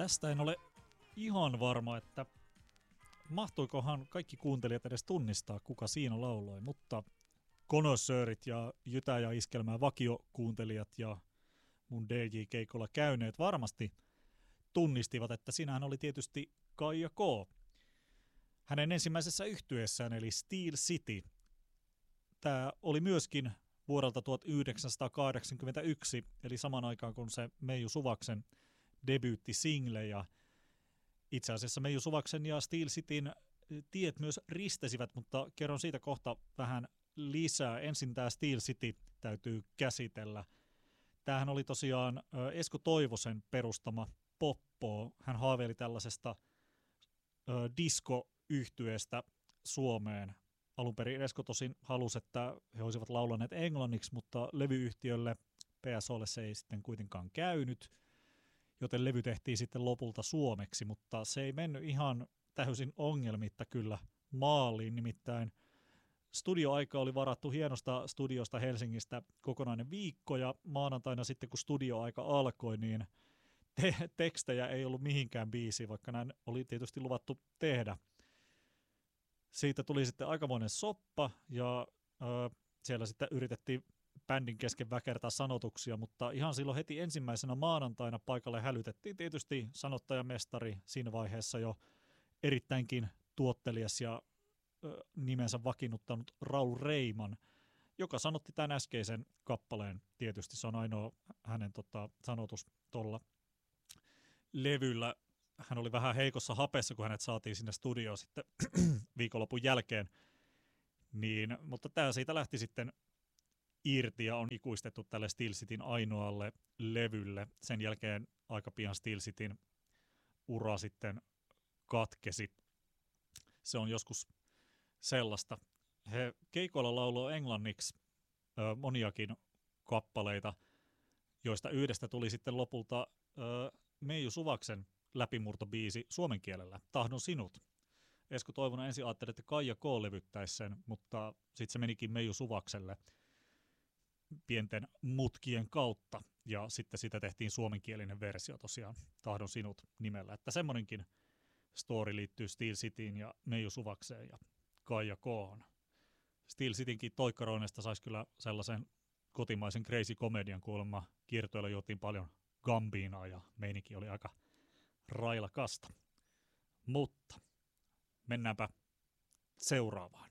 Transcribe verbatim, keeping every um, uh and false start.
Tästä en ole ihan varma, että mahtuikohan kaikki kuuntelijat edes tunnistaa, kuka siinä lauloi, mutta konosöörit ja Jytä ja Iskelmää vakiokuuntelijat ja mun D J-keikolla käyneet varmasti tunnistivat, että sinähän oli tietysti Kaija K. Hänen ensimmäisessä yhtyeessään eli Steel City. Tämä oli myöskin vuodelta tuhatyhdeksänsataakahdeksankymmentäyksi, eli saman aikaan kun se Meiju Suvaksen debyyttisingle, ja itse asiassa Meiju Suvaksen ja Steel Cityn tiet myös ristesivät, mutta kerron siitä kohta vähän lisää. Ensin tämä Steel City täytyy käsitellä. Tämähän oli tosiaan Esko Toivosen perustama poppo. Hän haaveili tällaisesta disco-yhtyeestä Suomeen. Alun perin Esko tosin halusi, että he olisivat laulaneet englanniksi, mutta levyyhtiölle P S O:lle se ei sitten kuitenkaan käynyt, joten levy tehtiin sitten lopulta suomeksi, mutta se ei mennyt ihan täysin ongelmitta kyllä maaliin, nimittäin studioaika oli varattu hienosta studiosta Helsingistä kokonainen viikko, ja maanantaina sitten kun studioaika alkoi, niin te- tekstejä ei ollut mihinkään biisiin, vaikka näin oli tietysti luvattu tehdä. Siitä tuli sitten aikamoinen soppa, ja ö, siellä sitten yritettiin bändin kesken väkertaa sanotuksia, mutta ihan silloin heti ensimmäisenä maanantaina paikalle hälytettiin tietysti sanottajamestari siinä vaiheessa jo erittäinkin tuottelias ja ö, nimensä vakiinnuttanut Raul Reiman, joka sanotti tämän äskeisen kappaleen. Tietysti se on ainoa hänen tota, sanotus tuolla levyllä. Hän oli vähän heikossa hapessa, kun hänet saatiin sinne studioon sitten viikonlopun jälkeen, niin, mutta tämä siitä lähti sitten irti ja on ikuistettu tälle Steel Cityn ainoalle levylle. Sen jälkeen aika pian Steel Cityn ura sitten katkesi. Se on joskus sellaista. He keikoilla lauloo englanniksi ö, moniakin kappaleita, joista yhdestä tuli sitten lopulta ö, Meiju Suvaksen läpimurtobiisi suomen kielellä, Tahdon sinut. Esko Toivonen ensin ajatteli, että Kaija K. levyttäisi sen, mutta sitten se menikin Meiju Suvakselle pienten mutkien kautta, ja sitten siitä tehtiin suomenkielinen versio tosiaan Tahdon sinut nimellä. Että semmoinenkin story liittyy Steel Cityin ja Meiju Suvakseen ja Kaija K:hon. Steel Citynkin toikkaroinnesta saisi kyllä sellaisen kotimaisen crazy komedian kuulemma. Kiertoilla juotiin paljon gambiinaa ja meininki oli aika railakasta. Mutta mennäänpä seuraavaan.